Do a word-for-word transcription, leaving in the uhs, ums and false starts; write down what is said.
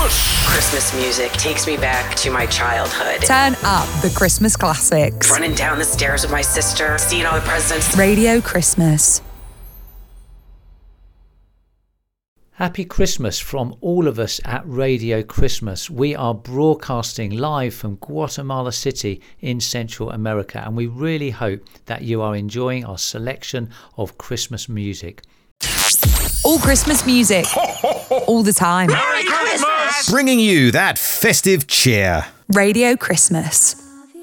Push! Christmas music takes me back to my childhood. Turn up the Christmas classics. Running down the stairs with my sister, seeing all the presents. Radio Christmas. Happy Christmas from all of us at Radio Christmas. We are broadcasting live from Guatemala City in Central America, and we really hope that you are enjoying our selection of Christmas music. All Christmas music, all the time. Merry Christmas! Bringing you that festive cheer. Radio Christmas.